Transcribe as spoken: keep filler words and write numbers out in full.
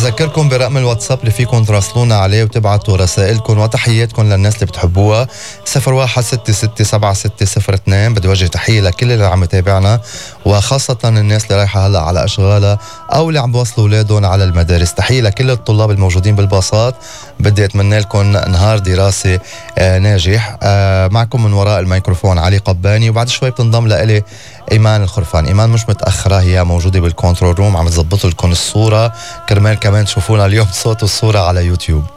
بذكركم برقم الواتساب اللي فيكم تراسلونا عليه وتبعتوا رسائلكم وتحياتكم للناس اللي بتحبوها صفر واحد ستة ستة سبعة ستة صفر اثنين. بدي وجه تحية لكل اللي عم يتابعنا وخاصة الناس اللي رايحة هلا على أشغالها أو اللي عم بوصلوا أولادهم على المدارس. تحية لكل الطلاب الموجودين بالباصات. بدي أتمنى لكم نهار دراسي آه ناجح. آه معكم من وراء الميكروفون علي قباني، وبعد شوي بتنضم لإلي إيمان الخرفان. إيمان مش متأخرة، هي موجودة بالكنترول روم عم تزبط لكم الصورة كرمال كمان تشوفونا اليوم صوت والصورة على يوتيوب.